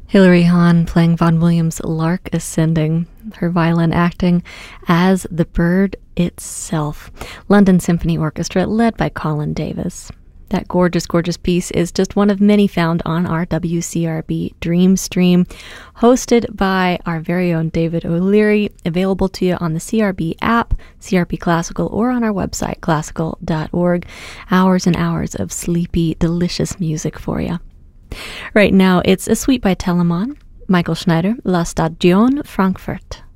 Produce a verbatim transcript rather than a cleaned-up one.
Hilary Hahn playing Vaughan Williams' Lark Ascending, her violin acting as the bird itself. London Symphony Orchestra led by Colin Davis. That gorgeous, gorgeous piece is just one of many found on our W C R B Dream Stream, hosted by our very own David O'Leary, available to you on the C R B app, C R B Classical, or on our website, classical dot org. Hours and hours of sleepy, delicious music for you. Right now, it's a suite by Telemann, Michael Schneider, La Stagione Frankfurt.